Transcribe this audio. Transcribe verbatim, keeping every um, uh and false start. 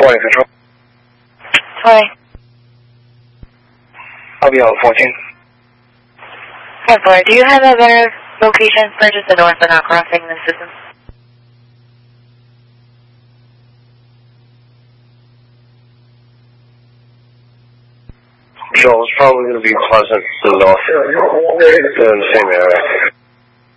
twenty, control. twenty. I'll be out at fourteen. ten four, do you have a better location for just the north and not crossing the system? Joel, it's probably going to be Pleasant to the north. They're in the same area.